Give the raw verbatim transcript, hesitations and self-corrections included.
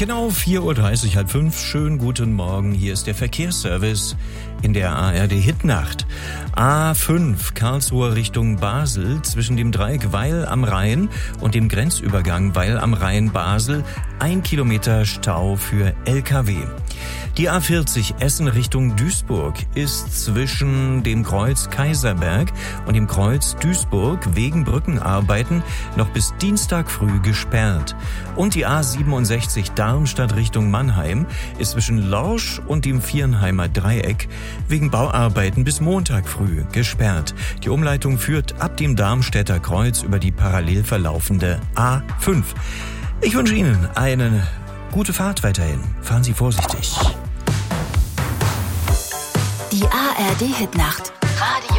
Genau vier Uhr dreißig, halb fünf. Schönen guten Morgen. Hier ist der Verkehrsservice in der A R D-Hitnacht. A fünf, Karlsruhe Richtung Basel, zwischen dem Dreieck Weil am Rhein und dem Grenzübergang Weil am Rhein-Basel. Ein Kilometer Stau für L K W. Die A vierzig Essen Richtung Duisburg ist zwischen dem Kreuz Kaiserberg und dem Kreuz Duisburg wegen Brückenarbeiten noch bis Dienstag früh gesperrt. Und die A siebenundsechzig Darmstadt Richtung Mannheim ist zwischen Lorsch und dem Viernheimer Dreieck wegen Bauarbeiten bis Montag früh gesperrt. Die Umleitung führt ab dem Darmstädter Kreuz über die parallel verlaufende A fünf. Ich wünsche Ihnen eine gute Fahrt weiterhin. Fahren Sie vorsichtig. Die A R D-Hitnacht. Radio